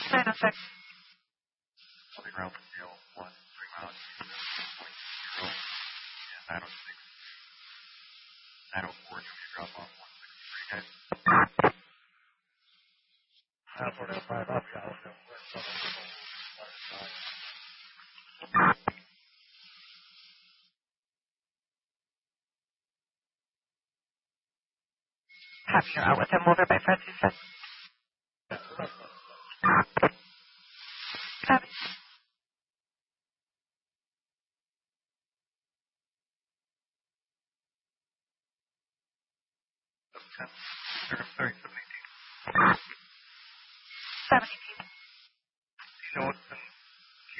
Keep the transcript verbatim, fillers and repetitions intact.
nine oh six. Holding ground for zero one, three miles, point zero, and nine oh six. nine oh four, should be a drop off one sixty-three, guys. nine four five up, Dallas. Have you out with him over by Frenzy said. Copy. Thirty, seventeen.